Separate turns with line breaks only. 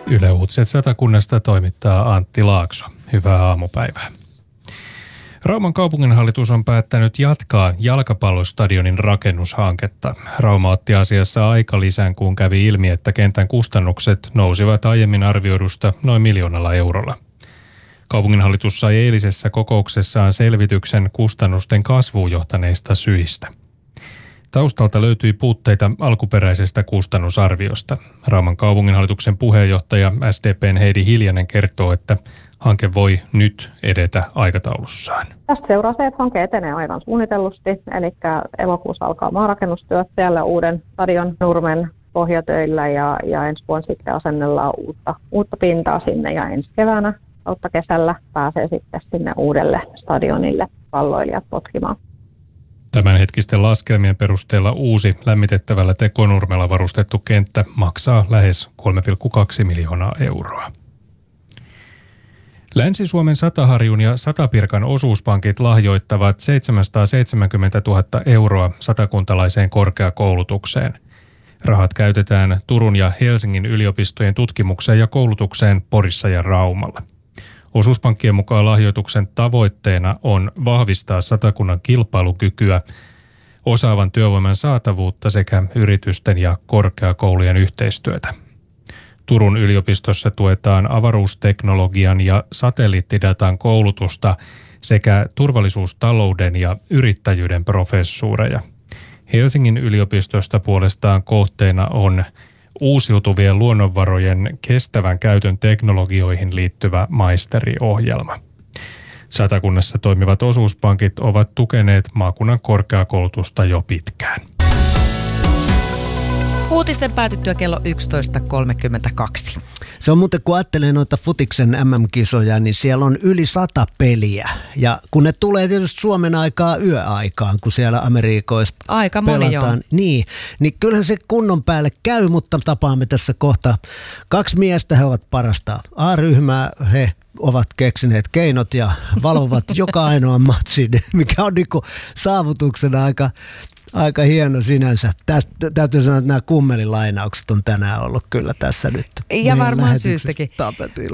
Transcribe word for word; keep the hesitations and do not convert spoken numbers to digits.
Yle Uutiset Satakunnasta toimittaa Antti Laakso. Hyvää aamupäivää. Rauman kaupunginhallitus on päättänyt jatkaa jalkapallostadionin rakennushanketta. Rauma otti asiassa aikalisän, kun kävi ilmi, että kentän kustannukset nousivat aiemmin arvioidusta noin miljoonalla eurolla. Kaupunginhallitus sai eilisessä kokouksessaan selvityksen kustannusten kasvuun johtaneista syistä. Taustalta löytyi puutteita alkuperäisestä kustannusarviosta. Rauman kaupunginhallituksen puheenjohtaja S D P:n Heidi Hiljanen kertoo, että hanke voi nyt edetä aikataulussaan.
Tästä seuraa se, että hanke etenee aivan suunnitellusti, eli elokuussa alkaa maanrakennustyöt siellä uuden stadion nurmen pohjatöillä ja, ja ensi vuonna sitten asennellaan uutta, uutta pintaa sinne ja ensi keväänä kautta kesällä pääsee sitten sinne uudelle stadionille palloilijat potkimaan.
Tämänhetkisten laskelmien perusteella uusi lämmitettävällä tekonurmella varustettu kenttä maksaa lähes kolme pilkku kaksi miljoonaa euroa. Länsi-Suomen Sataharjun ja Satapirkan osuuspankit lahjoittavat seitsemänsataaseitsemänkymmentätuhatta euroa satakuntalaiseen korkeakoulutukseen. Rahat käytetään Turun ja Helsingin yliopistojen tutkimukseen ja koulutukseen Porissa ja Raumalla. Osuuspankkien mukaan lahjoituksen tavoitteena on vahvistaa Satakunnan kilpailukykyä, osaavan työvoiman saatavuutta sekä yritysten ja korkeakoulujen yhteistyötä. Turun yliopistossa tuetaan avaruusteknologian ja satelliittidatan koulutusta sekä turvallisuustalouden ja yrittäjyyden professuureja. Helsingin yliopistosta puolestaan kohteena on uusiutuvien luonnonvarojen kestävän käytön teknologioihin liittyvä maisteriohjelma. Satakunnassa toimivat osuuspankit ovat tukeneet maakunnan korkeakoulutusta jo pitkään.
Uutisten päätyttyä kello yksitoista kolmekymmentäkaksi.
Se on muuten, kun ajattelee noita futiksen M M-kisoja, niin siellä on yli sata peliä. Ja kun ne tulee tietysti Suomen aikaa yöaikaan, kun siellä Amerikoissa
Aika
pelataan.
Moni
niin, niin kyllähän se kunnon päälle käy, mutta tapaamme tässä kohta kaksi miestä, he ovat parasta A-ryhmää, he ovat keksineet keinot ja valvovat joka ainoan matsin, mikä on niinku saavutuksena aika... Aika hieno sinänsä. Tästä täytyy sanoa, että nämä kummelilainaukset on tänään ollut kyllä tässä nyt.
Ja varmaan syystäkin.